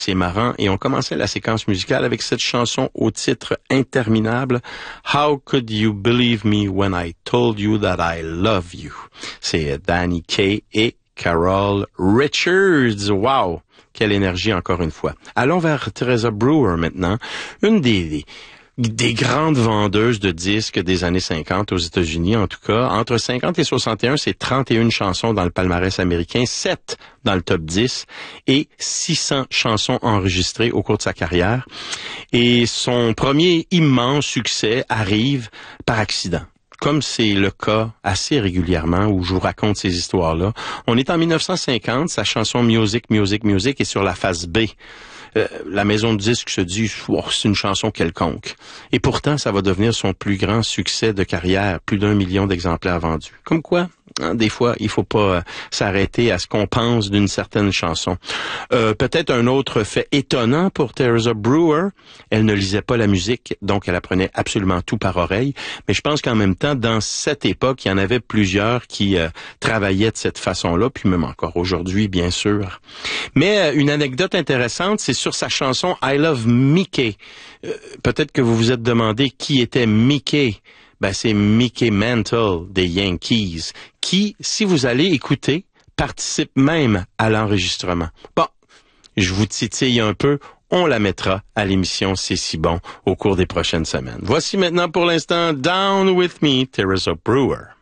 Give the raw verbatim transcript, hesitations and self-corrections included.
C'est marrant. Et on commençait la séquence musicale avec cette chanson au titre interminable, How Could You Believe Me When I Told You That I Love You? C'est Danny Kaye et Carol Richards. Wow! Quelle énergie encore une fois. Allons vers Teresa Brewer maintenant, une des, des des grandes vendeuses de disques des années cinquante aux États-Unis, en tout cas. Entre cinquante et soixante et un, c'est trente et une chansons dans le palmarès américain, sept dans le top dix et six cents chansons enregistrées au cours de sa carrière. Et son premier immense succès arrive par accident. Comme c'est le cas assez régulièrement où je vous raconte ces histoires-là. On est en mille neuf cent cinquante, sa chanson Music, Music, Music est sur la face B. Euh, la maison de disques se dit oh, c'est une chanson quelconque. Et pourtant, ça va devenir son plus grand succès de carrière, plus d'un million d'exemplaires vendus. Comme quoi, hein, des fois, il faut pas euh, s'arrêter à ce qu'on pense d'une certaine chanson. Euh, peut-être un autre fait étonnant pour Teresa Brewer, elle ne lisait pas la musique, donc elle apprenait absolument tout par oreille. Mais je pense qu'en même temps, dans cette époque, il y en avait plusieurs qui euh, travaillaient de cette façon-là, puis même encore aujourd'hui, bien sûr. Mais euh, une anecdote intéressante, c'est sur sa chanson I Love Mickey. Euh, peut-être que vous vous êtes demandé qui était Mickey. Ben, c'est Mickey Mantle des Yankees, qui, si vous allez écouter, participe même à l'enregistrement. Bon, je vous titille un peu, on la mettra à l'émission C'est si bon au cours des prochaines semaines. Voici maintenant pour l'instant Down With Me, Teresa Brewer.